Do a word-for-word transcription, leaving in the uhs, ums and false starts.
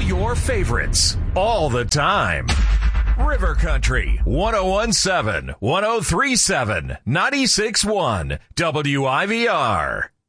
all your favorites, all the time. River Country, one oh one seven, one oh three seven, ninety-six point one, W I V R.